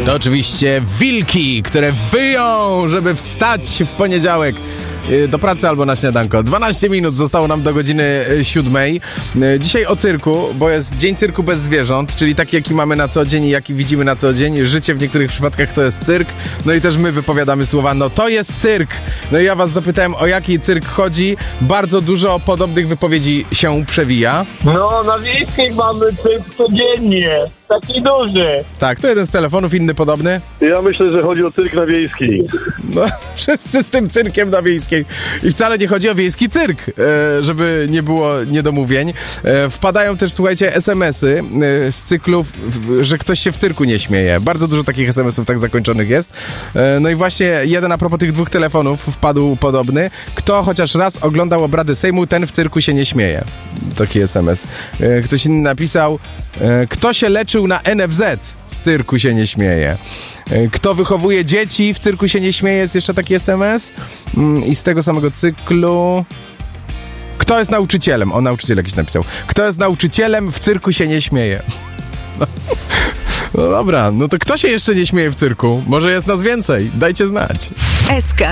To oczywiście wilki, które wyją, żeby wstać w poniedziałek do pracy albo na śniadanko. 12 minut zostało nam do godziny 7. Dzisiaj o cyrku, bo jest Dzień Cyrku bez zwierząt, czyli taki, jaki mamy na co dzień i jaki widzimy na co dzień. Życie w niektórych przypadkach to jest cyrk. No i też my wypowiadamy słowa, no to jest cyrk. No i ja was zapytałem, o jaki cyrk chodzi. Bardzo dużo podobnych wypowiedzi się przewija. No, na wiejskiej mamy cyrk codziennie. Taki duży. Tak, to jeden z telefonów, inny podobny. Ja myślę, że chodzi o cyrk na wiejski. No, wszyscy z tym cyrkiem na wiejskiej. I wcale nie chodzi o wiejski cyrk, żeby nie było niedomówień. Wpadają też, słuchajcie, SMS-y z cyklów, że ktoś się w cyrku nie śmieje. Bardzo dużo takich SMS-ów tak zakończonych jest. No i właśnie jeden a propos tych dwóch telefonów wpadł podobny. Kto chociaż raz oglądał obrady Sejmu, ten w cyrku się nie śmieje. Taki SMS. Ktoś inny napisał, kto się leczył na NFZ, w cyrku się nie śmieje. Kto wychowuje dzieci, w cyrku się nie śmieje, jest jeszcze taki SMS. I z tego samego cyklu... Kto jest nauczycielem? O, nauczyciel jakiś napisał. Kto jest nauczycielem, w cyrku się nie śmieje. No dobra, no to kto się jeszcze nie śmieje w cyrku? Może jest nas więcej? Dajcie znać. SK